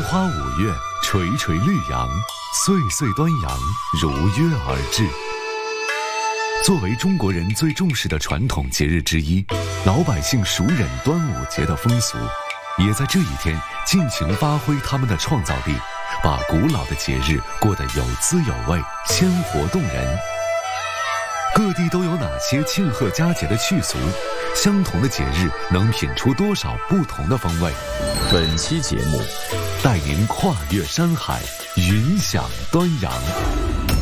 花五月，垂垂绿杨，岁岁端阳，如约而至。作为中国人最重视的传统节日之一，老百姓熟稔端午节的风俗，也在这一天尽情发挥他们的创造力，把古老的节日过得有滋有味，鲜活动人。各地都有哪些庆贺佳节的趣俗？相同的节日能品出多少不同的风味？ 本期节目带您跨越山海，云享端阳。